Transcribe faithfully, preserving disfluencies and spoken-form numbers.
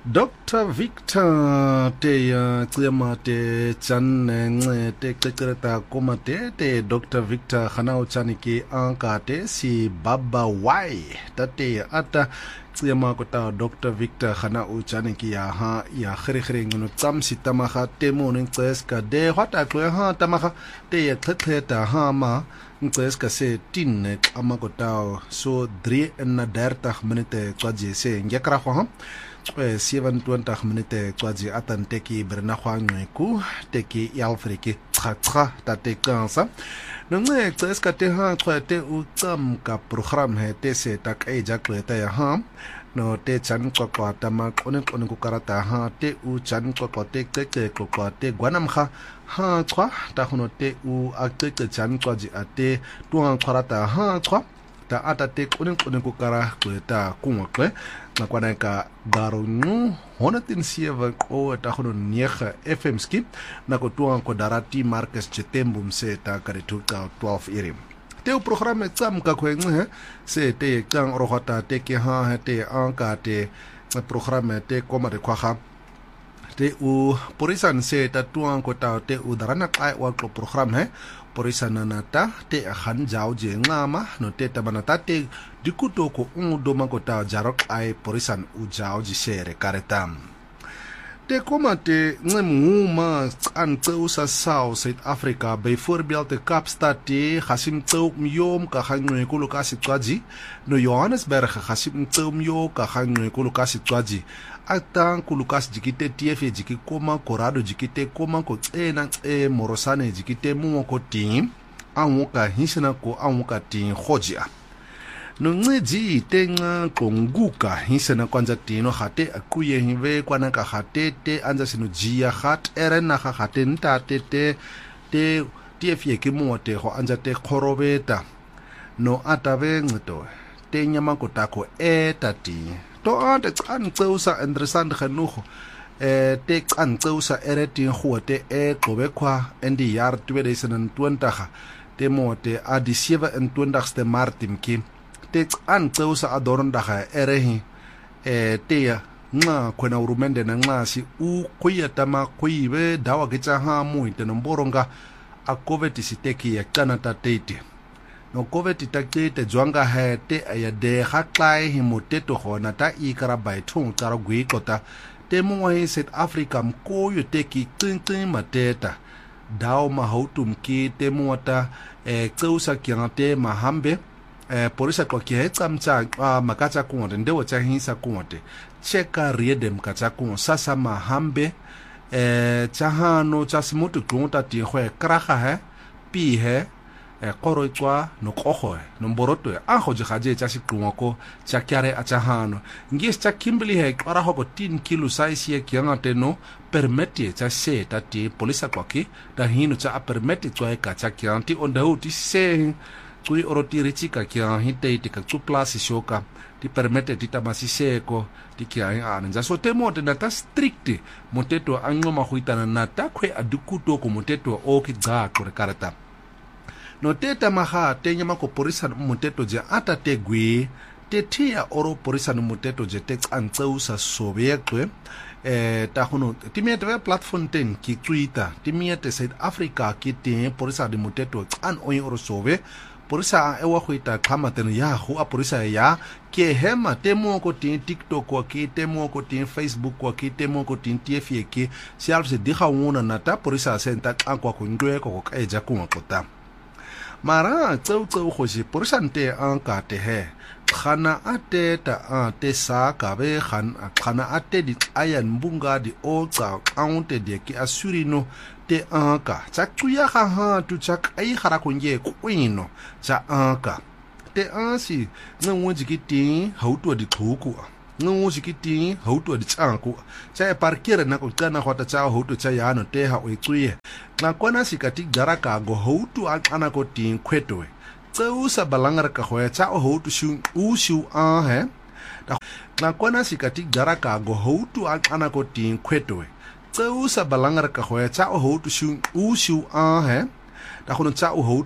Doctor Victor te tsema te tsanne te tsekereta komate te Doctor Victor khana o tsanike anka te si baba wai tate ata tsema kota Doctor Victor khana o tsanike ya ha ya khre khre ngono tsam sitamaga te mo ning tseska de hwata tlo ha tamaga te ye tlhetlheta ha ma ngceska se tinne amakota so drie en dertig minute tsaje se ngekra go ha seven twenty minute tsaji atanteki berna khwangwe ku teki yalfriki tsa tate kansa nongce tseska te ha tswate u tsam ka program he te se tak e jakleta ya ha no te chan kokwa tama kone kone ku karata ha te u chan kokwa te te kokwa te gwanamkha ha tswa ta hono te u akte chan tsaji ate tuang kharata ha tswa ta ata te kone kone ku kara kweta kungwe nakwana ka darunu honatin sieva o ta hono nege F M skip na ko tuang ko darati Marcus Chitembum se ta kare tuka twelve iri te o programa tsam ka khweng se te tsang rohata te ke ha te anka te programa te koma de khwaga te u porisan se ta tuang ko ta te u darana kai wa ko program he porisan nata te khan jao je ngama no te tabanata te dikuto ko un doma ko ta jarok ai porisan u jao ji sere karetam te koma te ngema an tseusa South Africa byvoorbeeld te Kaapstad te Gasim tseu myom ka gangwe ko lokasi tsaji no Johannesburg Gasim tseu myo ka gangwe ko lokasi tsaji atang ku lukas jikite T F jiki koma korado jikite koma ko tsena tse morosane jikite mo ko tin anwoka hisana ko anwoka tin khojia no ngeji tenga konguka hisana kwanza tino hate akuye hive kwana ka hate te anja sino jia hat erena ga hate ntate te te T F ke mo te ho anja te khorobeta no atabe ngito te nyama ko tako etati to ante tsan tseusa interessant genoeg eh te tsan tseusa ereting gote e qobekwa in die jaar twenty twenty te mote a die seventy-twintigste Maart imki te tsan tseusa adorondaga erehi eh te nga khona urumende na nxasi u khuyeta ma khuyibe dawa kitsa ha mu itenomboronga a covid siteki ya kanata tete no covid takete jwanga ha te ya de khatlai himoteto gona ta ikara baithong tsara gwikota te mongwe South Africa mko yo teki tsintsing mateta daw mahautum ki te mota e tseusa kyante mahambe e porisa kwa kihetsamtsa makatsa kungote ndewo tsa hinsa kungote cheka riedem katsa kungo sasa mahambe e tsahano tsa simutu kunta ti khwe kraga he pi he e koro tswa no kogo no mboroto a go jigaje tsa siqungoko tsa kyare a tsahano ngis tsa kimbili he kwara go ten kilo size ye kyangate no permette tsa se ta ti polisa kwaki da hino tsa permette tswa ka tsa kyanti onda uti se tsui oroti richika kya hite tika tsu place shoka ti permette ti tamasi seko ti kya ane so temo te nata strict moteto anyo mahuitana nata kwe adukuto ko moteto o ki dza kore karata no teta maha te nyama ko porisa moteto je ata te gwe te tia oro porisa moteto je te antseusa sobeekwe eh ta hono ti miete platform ten ki Twitter ti miete South Africa ki te porisa de moteto an oyin oro sobe porisa ewa khuita khama teno ya hu a porisa ya ke hema temo ko tin TikTok ko ki temo ko tin Facebook ko ki temo ko tin T F ki self se diga wona nata porisa senta kankwa ko ndwe ko ka eja ku ngota mara tseu tseu go si porisa nte an ka te he khana ate ta ate sa ka be khan khana ate di ayan mbunga di o tsa kaunte de ki asurino te anka tsa tsuya ga ha tu tsa ai gara konje kwino tsa anka te ansi ngwe jikiti hauto di thuku ngwe jikiti hauto di tsanku tsa e parkere na ko tsana go ta tsa hauto tsa yano te ha o itsuye na kwana sikati garaka go hauto a kana ko tin khwetwe tseu sa balangara ka go tsa o hauto shu u shu a he na kwana sikati garaka go hauto a kana ko tin khwetwe tseu sa balangara ka go tsa o hauto shu u shu a he da go tsa o